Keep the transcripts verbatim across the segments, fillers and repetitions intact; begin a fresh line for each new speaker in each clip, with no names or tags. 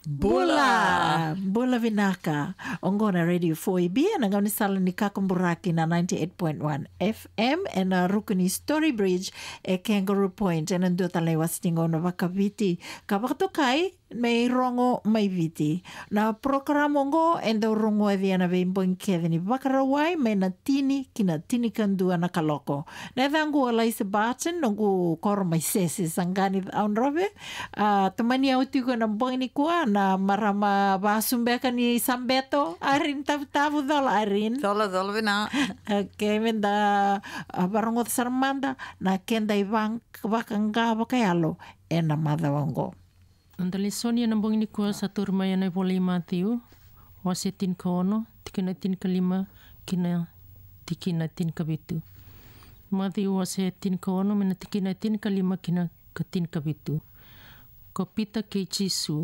Bula Bula Vinaka Ongona Radio four E B and ngawni sala ni Kakamburaki na ninety-eight point one F M and na Rukuni Story Bridge e Kangaroo Point and ando talay wastingo na wakaviti kabakatokai may rongo may viti na programo ngo endo rongo eviana veimbong kevini bakarawai may natini kina tini kandua na kaloko na dangu alay sa bachen nungu koro may sesi sangani aun robe uh, tamani auti ko ng bong ni kuha na marama basumbeka ni Sambeto arin tabu-tabu dola arin
dola dola vina
okay menda uh, barongot sarmanda na kenda ibang bakanga bakayalo e na madawango.
Andali Sonia nambong ni kuha sa turma yan ay wala Matthew wasi tin kaono tikina tin kalima kina tikina tin kabitu Matthew wasi tin kaono mena tikina tin kalima kina katin kabitu ko pita ke Jisu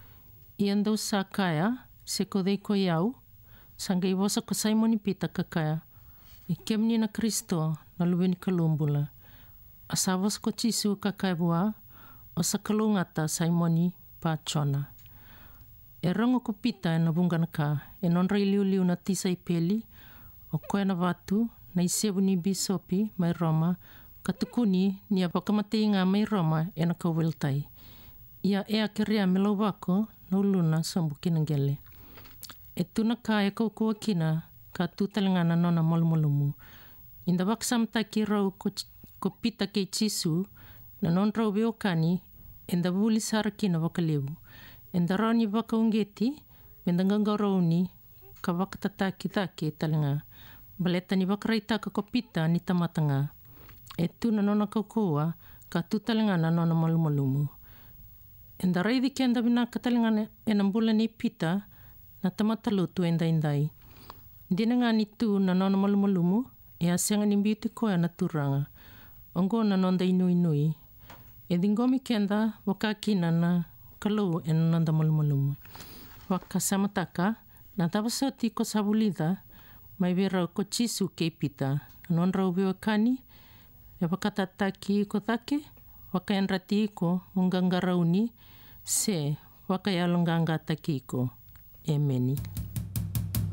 ian daw sa kaya se ko dei ko yau sanga iwasa ko Simon pita kakaya ikem ni na Kristo na luwen kalumbula asavas ko Jisu kakaya bua o sa kalungata Simoni pa chona. E rango ko pita na bungan ka, e non rai liu-liu na tisay peli, o koe na watu, na isebu ni bisopi may Roma, katukuni ni apakamatay nga may Roma e nakawiltay. Ia e akiria melo wako na uluna sambukin ang gele. E tu na kaya ko kuwa kina, ka tutalangana no na molmolumu. Inda waksam taki rau ko, ko pita kay Jisu, na non rau beokani, enda buli sarakina wakalewu. Enda rauni wakaungeti, mendangang rauni, ka wakatataki-taki talanga. Baleta ni wakaraita ka kopita ni tamatanga. E tu na nona kaukua, ka tutalanga na nona malumulumu. Enda raidi ki enda bina katalanga enambula ni pita, na tamatalutu enda indai. Dina nga ni tu na nona malumulumu, e asenga ni beauty koa na turanga. Ongo na nonda inui-inui. E dingomi kenda wakakina na kalau e nanda malumulumu. Wakasamataka na tapasoti ko sabulida may vera ko Jisu ke pita. Non rau biwakani e wakatataki ko take wakaenrati ko ungganga rauni se wakayalongganga taki ko. Emeni.